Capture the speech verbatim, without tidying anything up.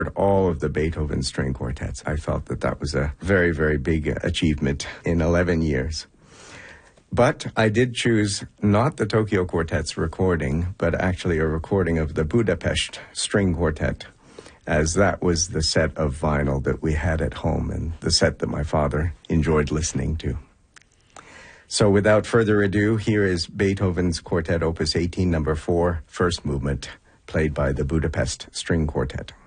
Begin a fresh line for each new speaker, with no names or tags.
all of the Beethoven string quartets. I felt that that was a very, very big achievement in eleven years. But I did choose not the Tokyo Quartet's recording, but actually a recording of the Budapest String Quartet, as that was the set of vinyl that we had at home and the set that my father enjoyed listening to. So without further ado, here is Beethoven's Quartet Opus eighteen, number four, first movement, played by the Budapest String Quartet.